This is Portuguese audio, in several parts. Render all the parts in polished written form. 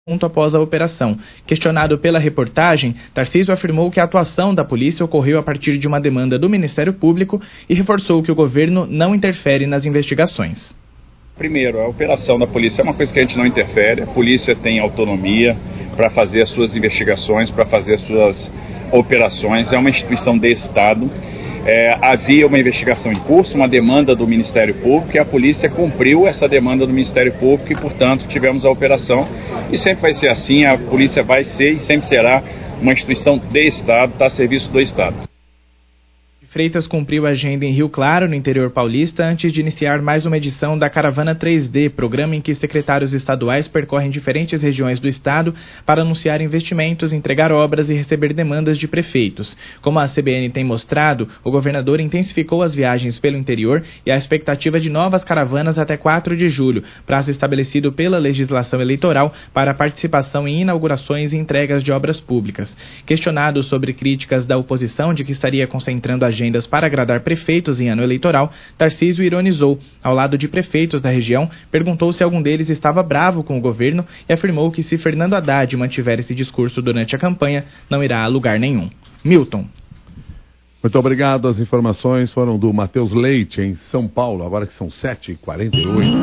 após a operação. Questionado pela reportagem, Tarcísio afirmou que a atuação da polícia ocorreu a partir de uma demanda do Ministério Público e reforçou que o governo não interfere nas investigações. Primeiro, a operação da polícia é uma coisa que a gente não interfere. A polícia tem autonomia para fazer as suas investigações, para fazer as suas operações. É uma instituição de Estado. Havia uma investigação em curso, uma demanda do Ministério Público, e a polícia cumpriu essa demanda do Ministério Público e, portanto, tivemos a operação. E sempre vai ser assim, a polícia vai ser e sempre será uma instituição de Estado, está a serviço do Estado. Freitas cumpriu a agenda em Rio Claro, no interior paulista, antes de iniciar mais uma edição da Caravana 3D, programa em que secretários estaduais percorrem diferentes regiões do estado para anunciar investimentos, entregar obras e receber demandas de prefeitos. Como a CBN tem mostrado, o governador intensificou as viagens pelo interior e a expectativa de novas caravanas até 4 de julho, prazo estabelecido pela legislação eleitoral para participação em inaugurações e entregas de obras públicas. Questionado sobre críticas da oposição de que estaria concentrando agendas para agradar prefeitos em ano eleitoral, Tarcísio ironizou. Ao lado de prefeitos da região, perguntou se algum deles estava bravo com o governo e afirmou que se Fernando Haddad mantiver esse discurso durante a campanha, não irá a lugar nenhum. Milton. Muito obrigado. As informações foram do Matheus Leite, em São Paulo, agora que são 7h48.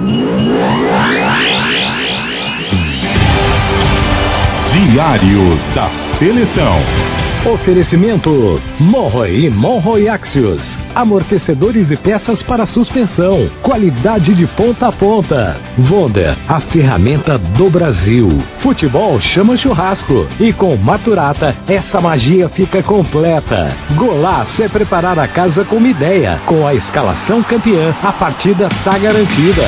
Diário da Seleção. Oferecimento Monroe e Monroe Axios. Amortecedores e peças para suspensão. Qualidade de ponta a ponta. Wonder, a ferramenta do Brasil. Futebol chama churrasco. E com Maturata, essa magia fica completa. Golaço é preparar a casa com uma ideia. Com a escalação campeã, a partida está garantida.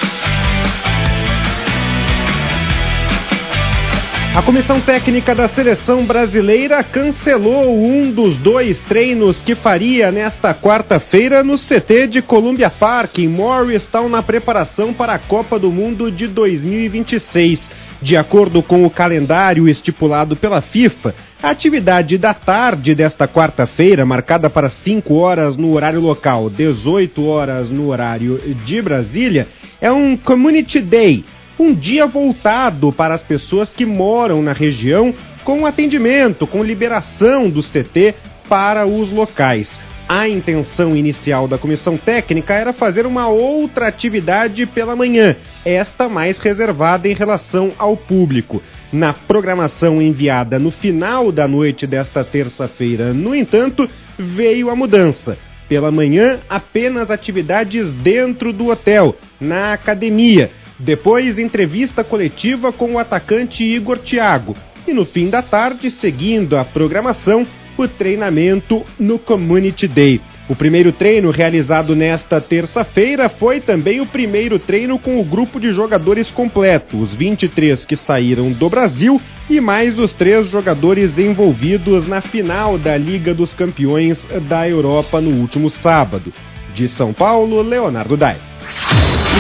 A comissão técnica da seleção brasileira cancelou um dos 2 treinos que faria nesta quarta-feira no CT de Columbia Park, em Morristown, na preparação para a Copa do Mundo de 2026. De acordo com o calendário estipulado pela FIFA, a atividade da tarde desta quarta-feira, marcada para 5 horas no horário local, 18 horas no horário de Brasília, é um Community Day, um dia voltado para as pessoas que moram na região, com atendimento, com liberação do CT para os locais. A intenção inicial da comissão técnica era fazer uma outra atividade pela manhã, esta mais reservada em relação ao público. Na programação enviada no final da noite desta terça-feira, no entanto, veio a mudança. Pela manhã, apenas atividades dentro do hotel, na academia. Depois, entrevista coletiva com o atacante Igor Thiago. E no fim da tarde, seguindo a programação, o treinamento no Community Day. O primeiro treino realizado nesta terça-feira foi também o primeiro treino com o grupo de jogadores completo, os 23 que saíram do Brasil e mais os 3 jogadores envolvidos na final da Liga dos Campeões da Europa no último sábado. De São Paulo, Leonardo Dai.